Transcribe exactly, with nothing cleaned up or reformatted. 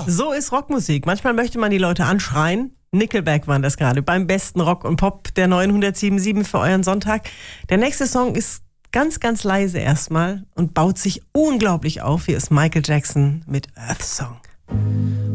So ist Rockmusik. Manchmal möchte man die Leute anschreien. Nickelback waren das gerade beim besten Rock und Pop der neunhundertsiebenundsiebzig für euren Sonntag. Der nächste Song ist ganz, ganz leise erstmal und baut sich unglaublich auf. Hier ist Michael Jackson mit Earth Song.